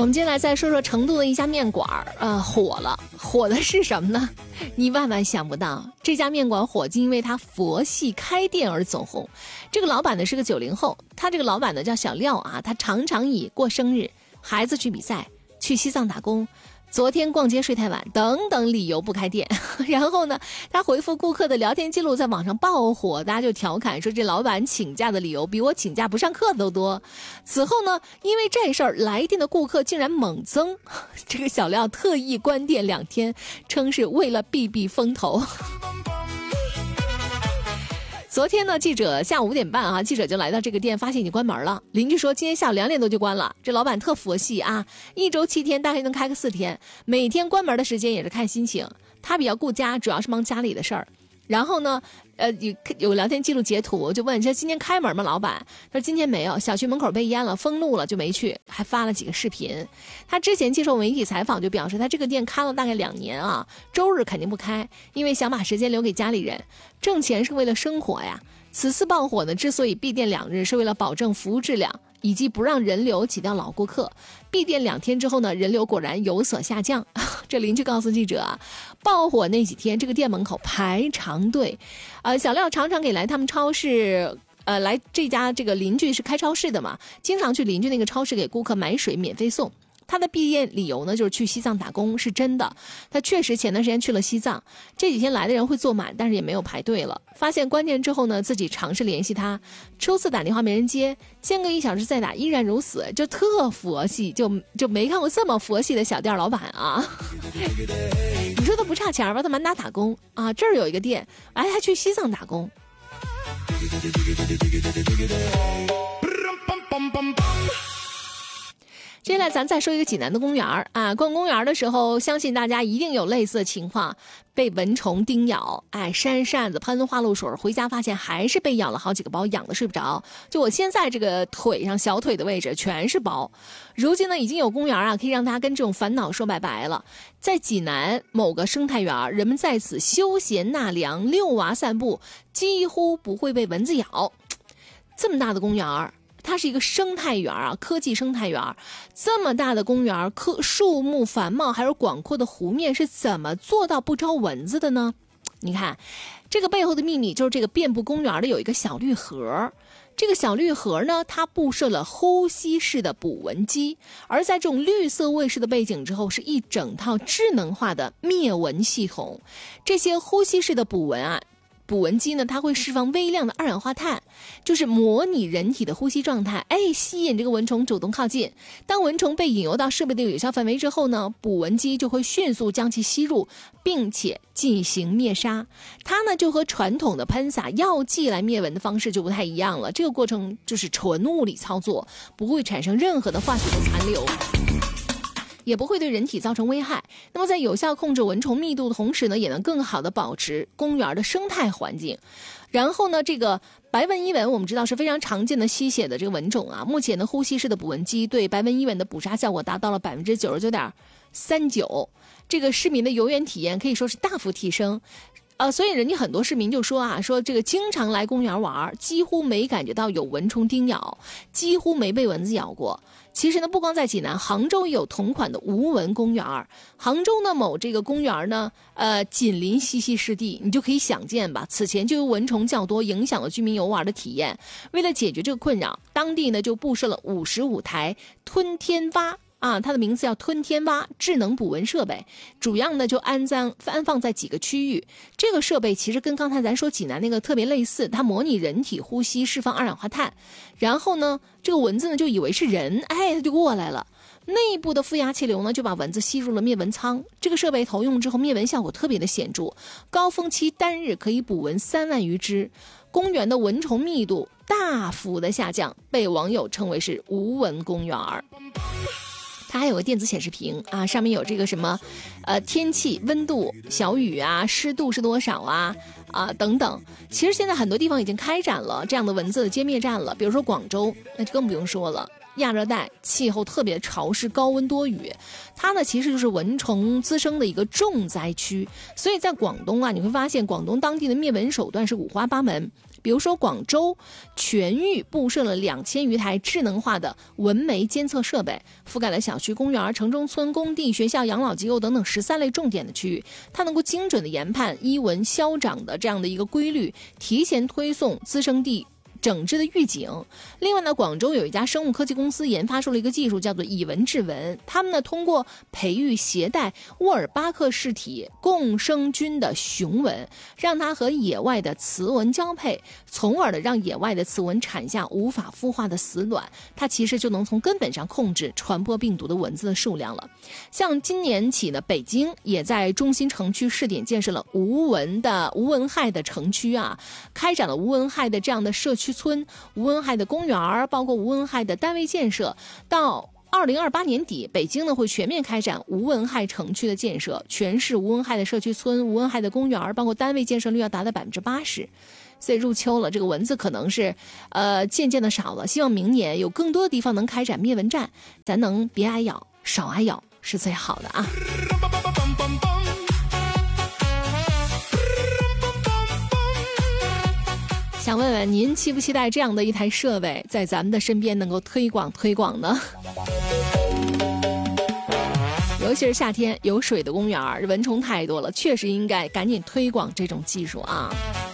我们接下来再说说成都的一家面馆火了，火的是什么呢？你万万想不到，这家面馆火就因为它佛系开店而走红。这个老板呢是个90后，他这个老板呢叫小廖啊，他常常以过生日、孩子去比赛、去西藏打工、昨天逛街睡太晚等等理由不开店。然后呢，他回复顾客的聊天记录在网上爆火，大家就调侃说这老板请假的理由比我请假不上课都多。此后呢，因为这事儿来电的顾客竟然猛增，这个小廖特意关店2天，称是为了避避风头。昨天呢，记者下午5点半啊，记者就来到这个店，发现已经关门了。邻居说今天下午2点多就关了。这老板特佛系啊，1周7天大概能开个4天，每天关门的时间也是看心情。他比较顾家，主要是忙家里的事儿。然后呢，有聊天记录截图，就问这今天开门吗？老板他说今天没有，小区门口被淹了，封路了就没去，还发了几个视频。他之前接受媒体采访就表示，他这个店开了大概2年啊，周日肯定不开，因为想把时间留给家里人，挣钱是为了生活呀。此次爆火呢，之所以闭店2日，是为了保证服务质量以及不让人流挤掉老顾客。闭店2天之后呢，人流果然有所下降。这邻居告诉记者啊，爆火那几天这个店门口排长队。小廖常常给来他们超市来这家这个邻居是开超市的嘛，经常去邻居那个超市给顾客买水免费送。他的毕业理由呢，就是去西藏打工，是真的。他确实前段时间去了西藏，这几天来的人会坐满，但是也没有排队了。发现关键之后呢，自己尝试联系他，初次打电话没人接，间隔1小时再打依然如此，就特佛系，就没看过这么佛系的小店老板啊。你说他不差钱吧？他满打打工啊，这儿有一个店，还去西藏打工。接下来咱再说一个济南的公园啊，逛公园的时候，相信大家一定有类似的情况，被蚊虫叮咬，扇扇子、喷花露水，回家发现还是被咬了好几个包，痒得睡不着。就我现在这个腿上小腿的位置全是包。如今呢，已经有公园啊，可以让大家跟这种烦恼说拜拜了。在济南某个生态园，人们在此休闲纳凉、遛娃散步，几乎不会被蚊子咬。这么大的公园，它是一个生态园啊，科技生态园。这么大的公园，树木繁茂，还有广阔的湖面，是怎么做到不招蚊子的呢？你看，这个背后的秘密就是这个遍布公园的有一个小绿盒。这个小绿盒呢，它布设了呼吸式的捕蚊机，而在这种绿色卫士的背景之后，是一整套智能化的灭蚊系统。这些呼吸式的捕蚊机呢，它会释放微量的二氧化碳，就是模拟人体的呼吸状态，吸引这个蚊虫主动靠近。当蚊虫被引诱到设备的有效范围之后呢，捕蚊机就会迅速将其吸入，并且进行灭杀。它呢就和传统的喷洒药剂来灭蚊的方式就不太一样了，这个过程就是纯物理操作，不会产生任何的化学的残留，也不会对人体造成危害。那么在有效控制蚊虫密度的同时呢，也能更好的保持公园的生态环境。然后呢，这个白纹伊蚊我们知道是非常常见的吸血的这个蚊种啊，目前的呼吸式的捕蚊机对白纹伊蚊的捕杀效果达到了 99.39%， 这个市民的游园体验可以说是大幅提升。所以人家很多市民就说啊，说这个经常来公园玩，几乎没感觉到有蚊虫叮咬，几乎没被蚊子咬过。其实呢，不光在济南，杭州也有同款的无蚊公园。杭州呢某这个公园呢，紧邻西溪湿地，你就可以想见吧，此前就有蚊虫较多，影响了居民游玩的体验。为了解决这个困扰，当地呢就布设了55台吞天蛙。它的名字叫吞天蛙智能捕蚊设备，主要呢就安放在几个区域。这个设备其实跟刚才咱说济南那个特别类似，它模拟人体呼吸，释放二氧化碳，然后呢这个蚊子呢就以为是人，它就过来了。内部的负压气流呢就把蚊子吸入了灭蚊舱。这个设备投用之后，灭蚊效果特别的显著，高峰期单日可以捕蚊3万余只，公园的蚊虫密度大幅的下降，被网友称为是无蚊公园。它还有个电子显示屏啊，上面有这个什么天气、温度、小雨啊、湿度是多少啊等等。其实现在很多地方已经开展了这样的蚊子的歼灭战了，比如说广州，那就更不用说了，亚热带气候特别潮湿，高温多雨，它呢其实就是蚊虫滋生的一个重灾区。所以在广东啊，你会发现广东当地的灭蚊手段是五花八门。 比如说广州全域布设了2000余台智能化的蚊媒监测设备，覆盖了小区、公园、城中村、工地、学校、养老机构等等13类重点的区域。它能够精准的研判伊蚊消长的这样的一个规律，提前推送滋生地整治的预警。另外呢，广州有一家生物科技公司研发出了一个技术，叫做以蚊治蚊。他们呢通过培育携带沃尔巴克氏体共生菌的雄蚊，让它和野外的雌蚊交配，从而的让野外的雌蚊产下无法孵化的死卵，它其实就能从根本上控制传播病毒的蚊子的数量了。像今年起呢，北京也在中心城区试点建设了无蚊害的城区啊，开展了无蚊害的这样的社区村、无蚊害的公园，包括无蚊害的单位建设。到2028年底，北京呢会全面开展无蚊害城区的建设，全市无蚊害的社区村、无蚊害的公园，包括单位建设率要达到80%。所以入秋了，这个蚊子可能是渐渐的少了，希望明年有更多的地方能开展灭蚊战，咱能别挨咬，少挨咬是最好的啊。想问问您，期不期待这样的一台设备在咱们的身边能够推广呢？尤其是夏天有水的公园，蚊虫太多了，确实应该赶紧推广这种技术啊。